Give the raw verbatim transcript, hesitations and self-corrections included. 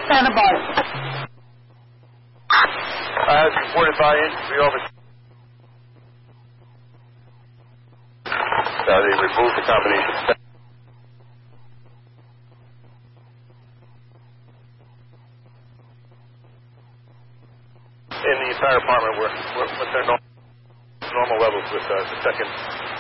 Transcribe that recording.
Santa Barbara. As reported by infantry officer. Uh, they removed the combination. In the entire department, we're, we're within normal, normal levels with uh, the second